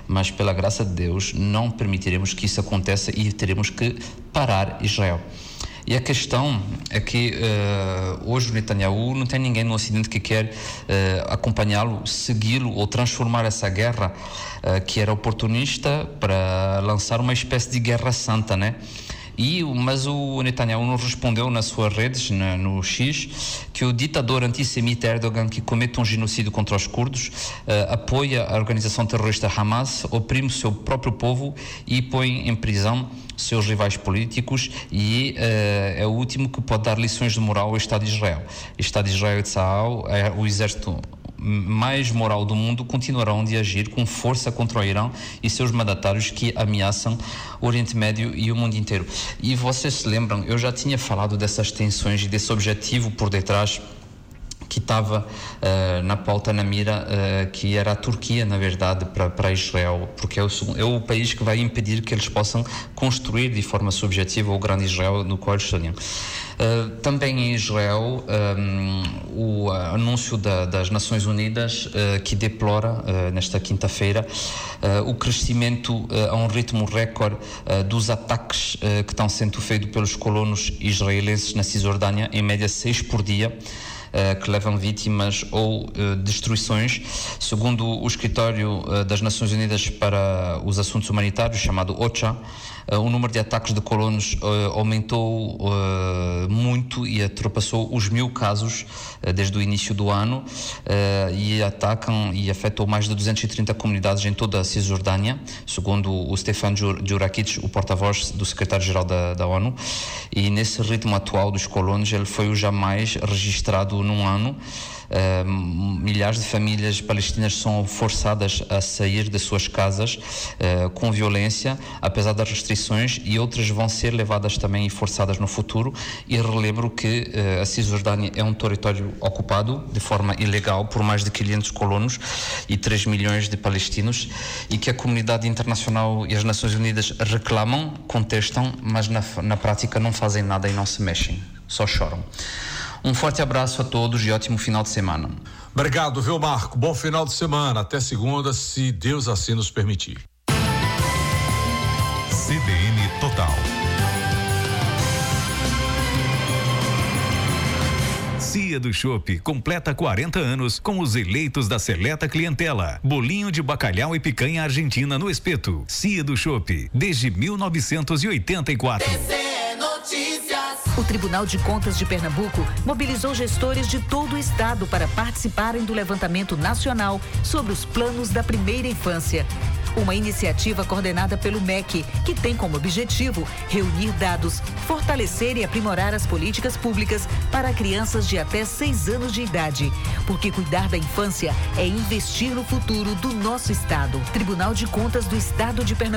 mas pela graça de Deus não permitiremos que isso aconteça e teremos que parar Israel. E a questão é que hoje o Netanyahu não tem ninguém no Ocidente que quer acompanhá-lo, segui-lo ou transformar essa guerra que era oportunista para lançar uma espécie de guerra santa, né? Mas o Netanyahu não respondeu nas suas redes, no X, que o ditador antissemita Erdogan, que comete um genocídio contra os curdos, apoia a organização terrorista Hamas, oprime o seu próprio povo e põe em prisão seus rivais políticos e é o último que pode dar lições de moral ao Estado de Israel. O Estado de Israel e Tzahal, o exército mais moral do mundo, continuarão de agir com força contra o Irã e seus mandatários que ameaçam o Oriente Médio e o mundo inteiro. E vocês se lembram, eu já tinha falado dessas tensões e desse objetivo por detrás que estava na pauta, na mira, que era a Turquia, na verdade, para Israel, porque é o país que vai impedir que eles possam construir de forma subjetiva o grande Israel no qual eles sonham. Também em Israel, o anúncio das Nações Unidas que deplora nesta quinta-feira o crescimento a um ritmo recorde dos ataques que estão sendo feitos pelos colonos israelenses na Cisjordânia, em média 6 por dia, que levam vítimas ou destruições. Segundo o Escritório das Nações Unidas para os Assuntos Humanitários, chamado OCHA, o número de ataques de colonos aumentou muito e ultrapassou os 1000 casos desde o início do ano e atacam e afetam mais de 230 comunidades em toda a Cisjordânia, segundo o Stefan Djurakic, o porta-voz do secretário-geral da ONU. E nesse ritmo atual dos colonos, ele foi o jamais registrado num ano. Milhares de famílias palestinas são forçadas a sair de suas casas com violência, apesar das restrições, e outras vão ser levadas também e forçadas no futuro. E relembro que a Cisjordânia é um território ocupado de forma ilegal por mais de 500 colonos e 3 milhões de palestinos, e que a comunidade internacional e as Nações Unidas reclamam, contestam, mas na prática não fazem nada e não se mexem, só choram. Um forte abraço a todos e ótimo final de semana. Obrigado, viu, Marco? Bom final de semana. Até segunda, se Deus assim nos permitir. CBN Total. Cia do Chopp completa 40 anos com os eleitos da seleta clientela. Bolinho de bacalhau e picanha argentina no espeto. Cia do Chopp, desde 1984. O Tribunal de Contas de Pernambuco mobilizou gestores de todo o estado para participarem do levantamento nacional sobre os planos da primeira infância. Uma iniciativa coordenada pelo MEC, que tem como objetivo reunir dados, fortalecer e aprimorar as políticas públicas para crianças de até 6 anos de idade. Porque cuidar da infância é investir no futuro do nosso estado. Tribunal de Contas do Estado de Pernambuco.